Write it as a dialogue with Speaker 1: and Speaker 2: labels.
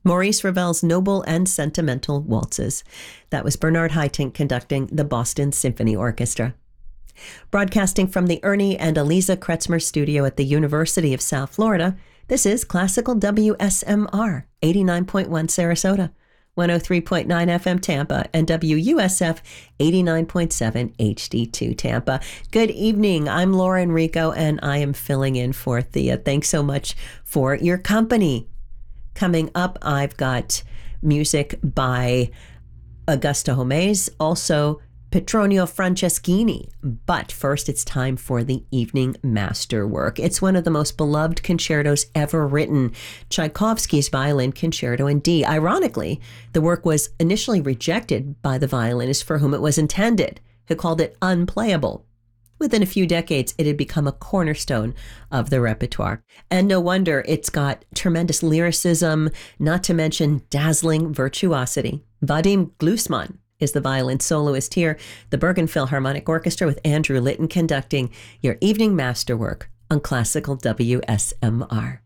Speaker 1: Maurice Ravel's Noble and Sentimental Waltzes. That was Bernard Haitink conducting the Boston Symphony Orchestra. Broadcasting from the Ernie and Eliza Kretzmer studio at the University of South Florida, this is Classical WSMR, 89.1 Sarasota, 103.9 FM Tampa, and WUSF 89.7 HD2 Tampa. Good evening. I'm Lauren Rico, and I am filling in for Thea. Thanks so much for your company. Coming up, I've got music by Augusta Homais, also Petronio Franceschini. But first, it's time for the evening masterwork. It's one of the most beloved concertos ever written, Tchaikovsky's Violin Concerto in D. Ironically, the work was initially rejected by the violinist for whom it was intended, who called it unplayable. Within a few decades, it had become a cornerstone of the repertoire. And no wonder it's got tremendous lyricism, not to mention dazzling virtuosity. Vadim Glusman is the violin soloist here, the Bergen Philharmonic Orchestra with Andrew Litton conducting your evening masterwork on Classical WSMR.